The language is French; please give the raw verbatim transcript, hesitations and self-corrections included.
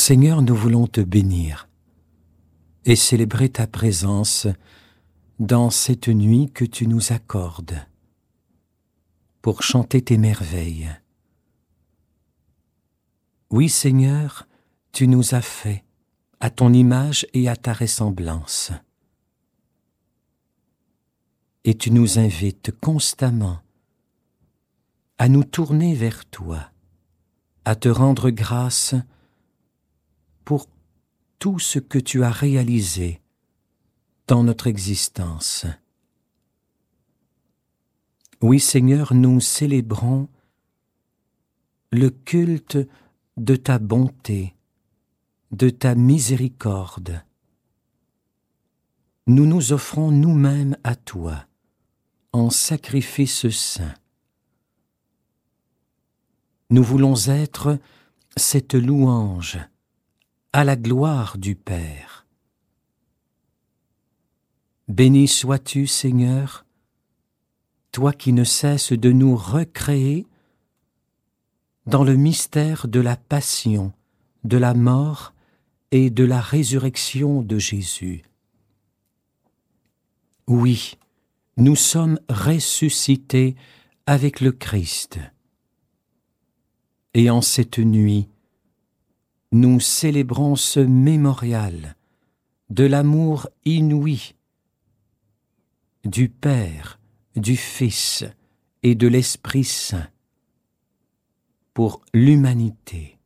Seigneur, nous voulons te bénir et célébrer ta présence dans cette nuit que tu nous accordes pour chanter tes merveilles. Oui, Seigneur, tu nous as fait à ton image et à ta ressemblance. Et tu nous invites constamment à nous tourner vers toi, à te rendre grâce pour tout ce que tu as réalisé dans notre existence. Oui, Seigneur, nous célébrons le culte de ta bonté, de ta miséricorde. Nous nous offrons nous-mêmes à toi en sacrifice saint. Nous voulons être cette louange à la gloire du Père. Béni sois-tu, Seigneur, toi qui ne cesses de nous recréer dans le mystère de la passion, de la mort et de la résurrection de Jésus. Oui, nous sommes ressuscités avec le Christ. Et en cette nuit, nous célébrons ce mémorial de l'amour inouï du Père, du Fils et de l'Esprit Saint pour l'humanité.